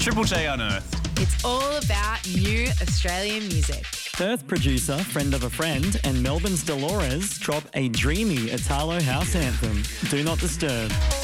Triple J Unearthed. It's all about new Australian music. Perth producer, Friend of a Friend, and Melbourne's Dolores drop a dreamy Italo house anthem, Do Not Disturb.